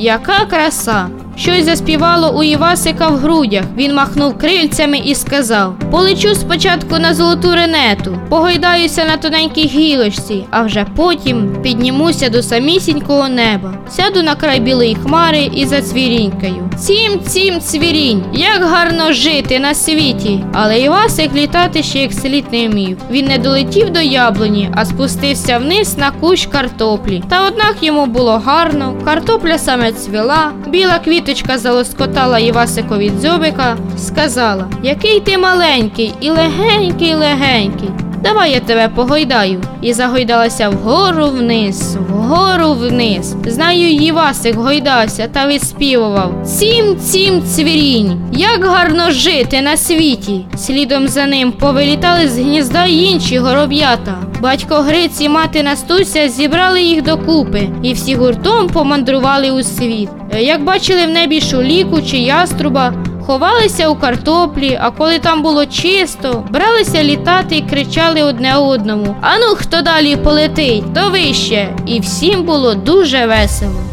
яка краса! Щось заспівало у Івасика в грудях. Він махнув крильцями і сказав: полечу спочатку на золоту ренету, погойдаюся на тоненькій гілочці, а вже потім піднімуся до самісінького неба. Сяду на край білої хмари і зацвірінькаю. Цім, цвірінь, як гарно жити на світі! Але Івасик літати ще як слід не вмів. Він не долетів до яблуні, а спустився вниз на кущ картоплі. Та однак йому було гарно, картопля саме цвіла, біла квіточка залоскотала Івасикові дзьобика, сказала: який ти маленький і легенький. Давай я тебе погойдаю. І загойдалася вгору вниз. Знаю, Івасик гойдався та виспівував: цім, цвірінь, як гарно жити на світі. Слідом за ним повилітали з гнізда й інші гороб'ята. Батько Гриць і мати Настуся зібрали їх докупи і всі гуртом помандрували у світ. Як бачили в небі шуліку чи яструба, ховалися у картоплі, а коли там було чисто, бралися літати і кричали одне одному: ану, хто далі полетить, то вище. І всім було дуже весело.